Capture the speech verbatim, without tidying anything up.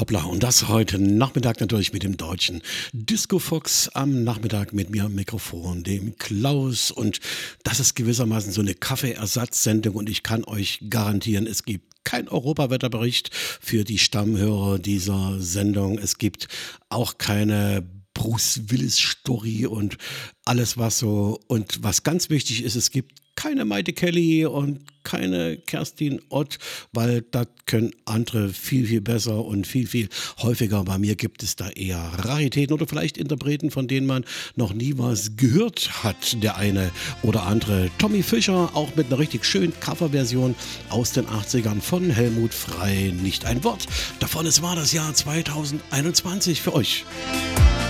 Hoppla, und das heute Nachmittag natürlich mit dem deutschen Disco Fox. Am Nachmittag mit mir am Mikrofon, dem Klaus. Und das ist gewissermaßen so eine Kaffeeersatzsendung. Und ich kann euch garantieren, es gibt kein Europawetterbericht für die Stammhörer dieser Sendung. Es gibt auch keine Bruce Willis Story und alles was so. Und was ganz wichtig ist, es gibt keine Maite Kelly und keine Kerstin Ott, weil das können andere viel, viel besser und viel, viel häufiger. Bei mir gibt es da eher Raritäten oder vielleicht Interpreten, von denen man noch nie was gehört hat. Der eine oder andere Tommy Fischer, auch mit einer richtig schönen Coverversion aus den achtzigern von Helmut Frey. Nicht ein Wort davon, es war das Jahr zweitausendeinundzwanzig für euch.